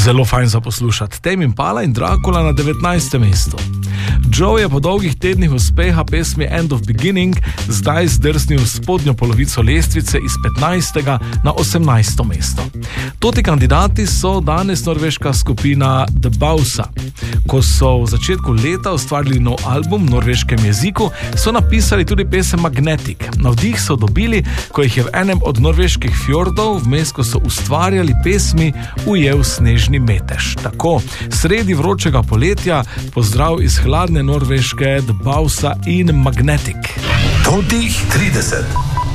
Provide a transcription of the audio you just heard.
Zelo fajn za poslušati. Tame Impala in Dracula na 19. mestu. Joe je po dolgih tednih uspeha pesmi End of Beginning zdaj zdrsnil v spodnjo polovico lestvice iz 15. na 18. mesto. Toti kandidati so danes norveška skupina The Bausa. Ko so v začetku leta ustvarili nov album v norveškem jeziku, so napisali tudi pesem Magnetic. Navdih so dobili, ko jih je v enem od norveških fjordov, vmes ko so ustvarjali pesmi, ujel snežni metež. Tako, sredi vročega poletja, pozdrav iz hladne norveške The Bausa in Magnetic. Totih 30.